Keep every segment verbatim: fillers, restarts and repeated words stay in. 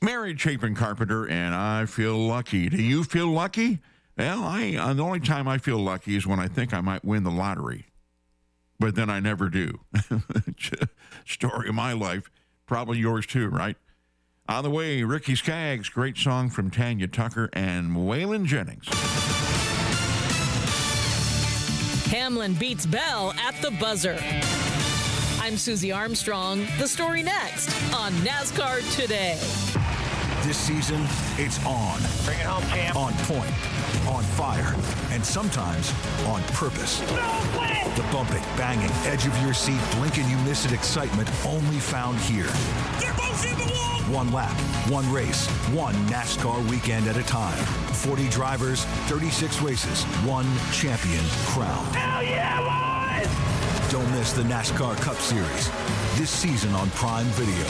Married Chapin Carpenter, and I feel lucky. Do you feel lucky? Well, I uh, the only time I feel lucky is when I think I might win the lottery, but then I never do. Story of my life, probably yours too, right? On the way, Ricky Skaggs, great song from Tanya Tucker and Waylon Jennings. Hamlin beats Bell at the buzzer. I'm Susie Armstrong. The story next on NASCAR Today. This season, it's on. Bring it home, Cam. On point, on fire, and sometimes on purpose. No way! The bumping, banging, edge of your seat, blinking you miss it excitement only found here. They're both in the wall! One lap, one race, one NASCAR weekend at a time. forty drivers, thirty-six races, one champion crowned. Hell yeah, boys! Don't miss the NASCAR Cup Series this season on Prime Video.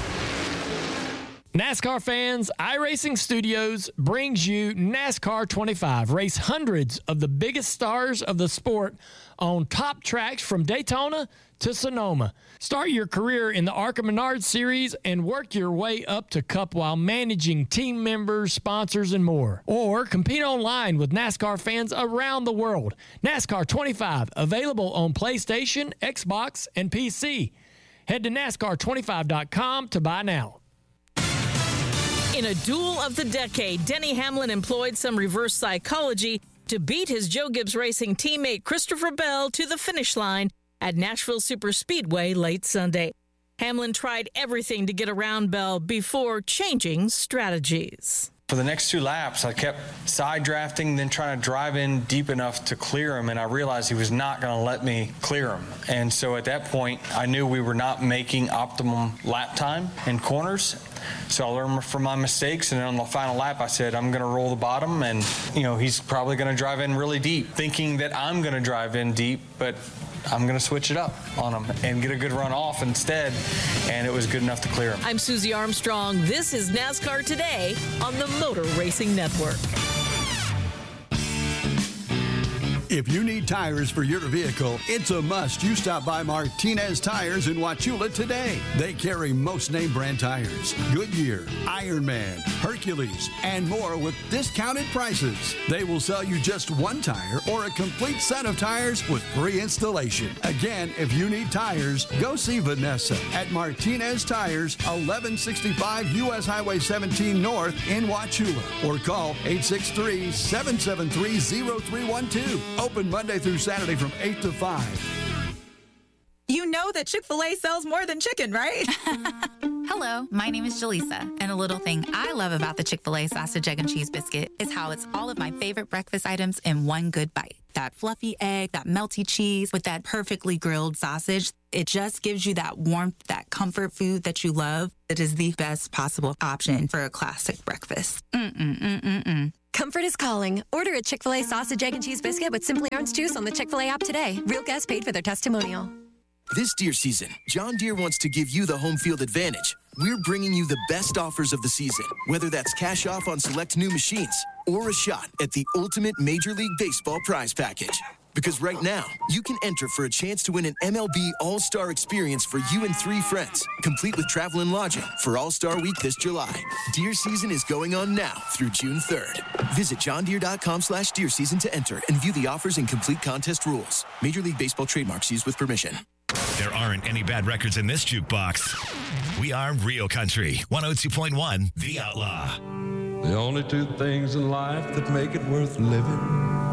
NASCAR fans, iRacing Studios brings you NASCAR twenty-five. Race hundreds of the biggest stars of the sport on top tracks from Daytona to Sonoma. Start your career in the ARCA Menards Series and work your way up to Cup while managing team members, sponsors, and more. Or compete online with NASCAR fans around the world. NASCAR twenty-five, available on PlayStation, Xbox, and P C. Head to NASCAR twenty-five dot com to buy now. In a duel of the decade, Denny Hamlin employed some reverse psychology to beat his Joe Gibbs Racing teammate Christopher Bell to the finish line at Nashville Superspeedway late Sunday. Hamlin tried everything to get around Bell before changing strategies. For the next two laps, I kept side drafting, then trying to drive in deep enough to clear him, and I realized he was not going to let me clear him. And so at that point, I knew we were not making optimum lap time in corners. So I learned from my mistakes, and then on the final lap, I said, I'm going to roll the bottom, and, you know, he's probably going to drive in really deep, thinking that I'm going to drive in deep, but I'm going to switch it up on him and get a good run off instead, and it was good enough to clear him. I'm Susie Armstrong. This is NASCAR Today on the Motor Racing Network. If you need tires for your vehicle, it's a must you stop by Martinez Tires in Wauchula today. They carry most name brand tires, Goodyear, Ironman, Hercules, and more with discounted prices. They will sell you just one tire or a complete set of tires with free installation. Again, if you need tires, go see Vanessa at Martinez Tires, eleven sixty-five U S Highway seventeen North in Wauchula, or call eight six three, seven seven three, zero three one two. Open Monday through Saturday from eight to five. You know that Chick-fil-A sells more than chicken, right? Hello, my name is Jaleesa, and a little thing I love about the Chick-fil-A sausage, egg, and cheese biscuit is how it's all of my favorite breakfast items in one good bite. That fluffy egg, that melty cheese with that perfectly grilled sausage. It just gives you that warmth, that comfort food that you love. It is the best possible option for a classic breakfast. Mm-mm-mm-mm-mm. Comfort is calling. Order a Chick-fil-A sausage, egg, and cheese biscuit with Simply Orange Juice on the Chick-fil-A app today. Real guests paid for their testimonial. This deer season, John Deere wants to give you the home field advantage. We're bringing you the best offers of the season, whether that's cash off on select new machines or a shot at the ultimate Major League Baseball prize package. Because right now, you can enter for a chance to win an M L B All-Star experience for you and three friends, complete with travel and lodging for All-Star Week this July. Deer season is going on now through June third. Visit johndeere.com slash deer season to enter and view the offers and complete contest rules. Major League Baseball trademarks used with permission. There aren't any bad records in this jukebox. We are Real Country, one oh two point one, The Outlaw. The only two things in life that make it worth living